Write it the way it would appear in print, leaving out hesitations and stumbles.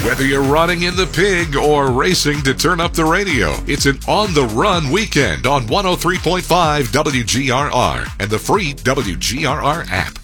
Whether you're running in the pig or racing to turn up the radio, it's an On the Run weekend on 103.5 WGRR and the free WGRR app.